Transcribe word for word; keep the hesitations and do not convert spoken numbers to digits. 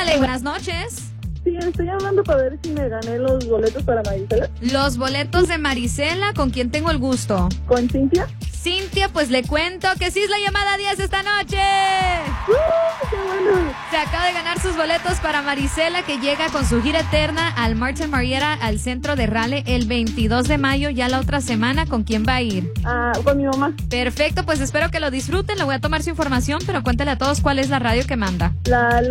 Ándale, buenas noches. Sí, estoy hablando para ver si me gané los boletos para Marisela. Los boletos de Marisela, ¿con quién tengo el gusto? ¿Con Cintia? Cintia, pues le cuento que sí es la llamada diez esta noche. ¡Uh, qué bueno! Se acaba de ganar sus boletos para Marisela, que llega con su gira eterna al Martin Marietta, al centro de Raleigh, el veintidós de mayo, ya la otra semana. ¿Con quién va a ir? Ah, con mi mamá. Perfecto, pues espero que lo disfruten. Le voy a tomar su información, pero cuéntale a todos cuál es la radio que manda. La